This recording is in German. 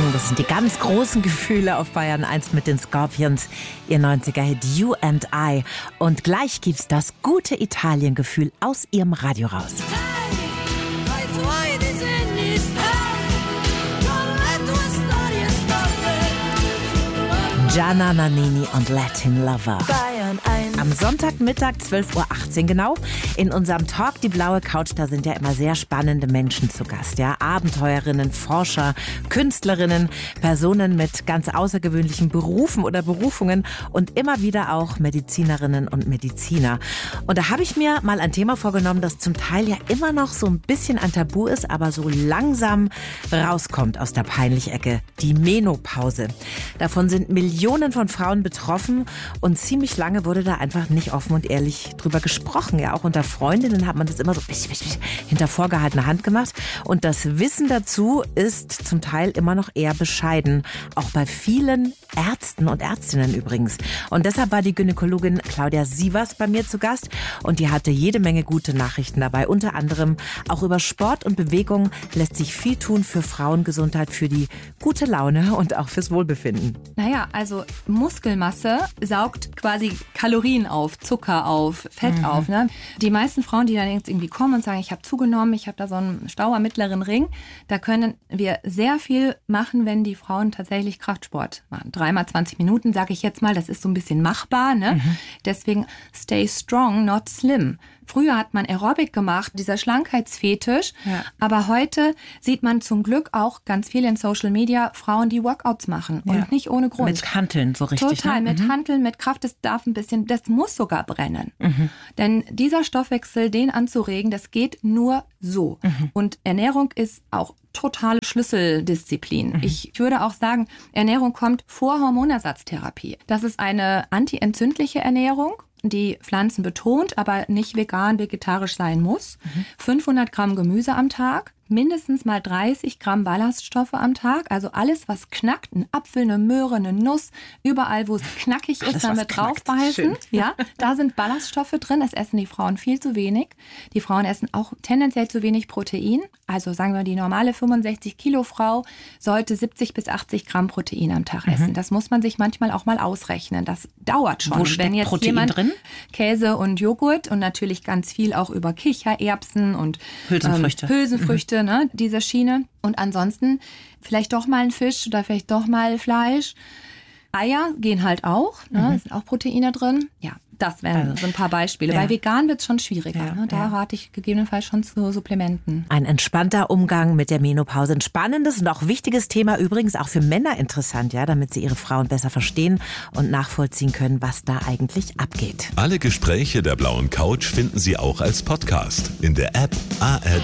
Das sind die ganz großen Gefühle auf Bayern 1 mit den Scorpions. Ihr 90er-Hit You and I. Und gleich gibt's das gute Italien-Gefühl aus ihrem Radio raus. Gianna Nannini und Latin Lover. Am Sonntagmittag, 12.18 Uhr genau, in unserem Talk Die blaue Couch, da sind ja immer sehr spannende Menschen zu Gast. Ja? Abenteuerinnen, Forscher, Künstlerinnen, Personen mit ganz außergewöhnlichen Berufen oder Berufungen und immer wieder auch Medizinerinnen und Mediziner. Und da habe ich mir mal ein Thema vorgenommen, das zum Teil ja immer noch so ein bisschen ein Tabu ist, aber so langsam rauskommt aus der Peinlich-Ecke. Die Menopause. Davon sind Millionen von Frauen betroffen und ziemlich lange wurde da einfach nicht offen und ehrlich drüber gesprochen. Ja, auch unter Freundinnen hat man das immer so hinter vorgehaltener Hand gemacht. Und das Wissen dazu ist zum Teil immer noch eher bescheiden. Auch bei vielen Ärzten und Ärztinnen übrigens. Und deshalb war die Gynäkologin Claudia Sievers bei mir zu Gast. Und die hatte jede Menge gute Nachrichten dabei. Unter anderem auch über Sport und Bewegung lässt sich viel tun für Frauengesundheit, für die gute Laune und auch fürs Wohlbefinden. Naja, also Muskelmasse saugt quasi Kalorien auf, Zucker auf, Fett auf. Ne? Die meisten Frauen, die dann jetzt irgendwie kommen und sagen, ich habe zugenommen, ich habe da so einen Stau am mittleren Ring, da können wir sehr viel machen, wenn die Frauen tatsächlich Kraftsport machen. 3 x 20 Minuten, sage ich jetzt mal, das ist so ein bisschen machbar. Ne? Deswegen stay strong, not slim. Früher hat man Aerobic gemacht, dieser Schlankheitsfetisch. Ja. Aber heute sieht man zum Glück auch ganz viel in Social Media Frauen, die Workouts machen. Ja. Und nicht ohne Grund. Mit Hanteln so richtig. Total, ne? Mit Hanteln, mit Kraft. Das darf ein bisschen, das muss sogar brennen. Denn dieser Stoffwechsel, den anzuregen, das geht nur so. Und Ernährung ist auch totale Schlüsseldisziplin. Ich würde auch sagen, Ernährung kommt vor Hormonersatztherapie. Das ist eine antientzündliche Ernährung, die Pflanzen betont, aber nicht vegan, vegetarisch sein muss. 500 Gramm Gemüse am Tag, mindestens mal 30 Gramm Ballaststoffe am Tag. Also alles, was knackt, ein Apfel, eine Möhre, eine Nuss, überall, wo es knackig ist, damit draufbeißen. Ja, da sind Ballaststoffe drin. Das essen die Frauen viel zu wenig. Die Frauen essen auch tendenziell zu wenig Protein. Also sagen wir, die normale 65 Kilo Frau sollte 70 bis 80 Gramm Protein am Tag essen. Das muss man sich manchmal auch mal ausrechnen. Das dauert schon. Wo steckt jetzt Protein drin? Käse und Joghurt und natürlich ganz viel auch über Kichererbsen und Hülsenfrüchte, ne, diese Schiene. Und ansonsten vielleicht doch mal ein Fisch oder vielleicht doch mal Fleisch. Eier gehen halt auch, ne, sind auch Proteine drin. Ja, das wären so ein paar Beispiele. Bei vegan wird es schon schwieriger. Ja, ne? Da rate ich gegebenenfalls schon zu Supplementen. Ein entspannter Umgang mit der Menopause. Ein spannendes und auch wichtiges Thema, übrigens auch für Männer interessant, ja, damit sie ihre Frauen besser verstehen und nachvollziehen können, was da eigentlich abgeht. Alle Gespräche der blauen Couch finden Sie auch als Podcast in der App ARD.